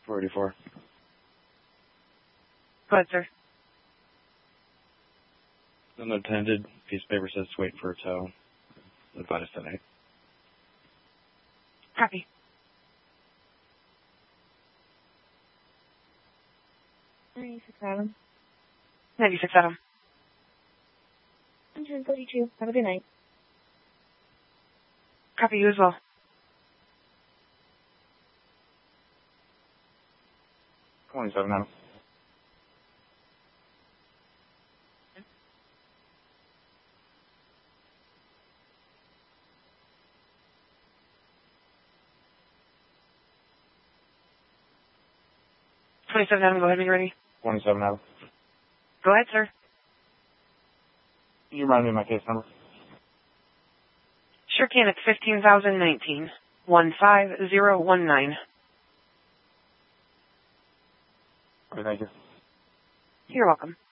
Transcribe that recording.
484. Go ahead, sir. Unattended. Piece of paper says wait for a tow. Advise today. Copy. Adam. 96 Adam. 132. Have a good night. Copy you as well. $27 now. Go ahead when you're ready. 27 now. Go ahead, sir. Can you remind me of my case number? Sure can. It's 15,019. 15019. Okay, thank you. You're welcome.